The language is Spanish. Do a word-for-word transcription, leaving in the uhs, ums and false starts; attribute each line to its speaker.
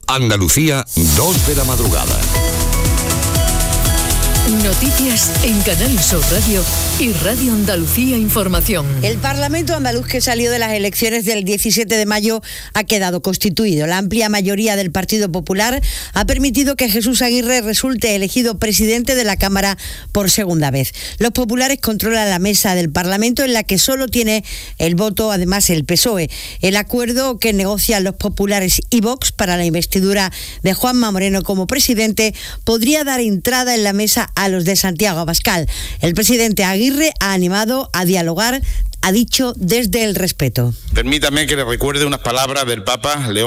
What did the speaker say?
Speaker 1: Andalucía, dos de la madrugada.
Speaker 2: Noticias en Canal Sur Radio y Radio Andalucía Información.
Speaker 3: El Parlamento andaluz, que salió de las elecciones del diecisiete de mayo, ha quedado constituido. La amplia mayoría del Partido Popular ha permitido que Jesús Aguirre resulte elegido presidente de la Cámara por segunda vez. Los populares controlan la mesa del Parlamento, en la que solo tiene el voto, además, el P S O E. El acuerdo que negocian los populares y Vox para la investidura de Juanma Moreno como presidente podría dar entrada en la mesa a los de Santiago Abascal. El presidente Aguirre ha animado a dialogar, ha dicho, desde el respeto.
Speaker 4: Permítame que le recuerde unas palabras del Papa León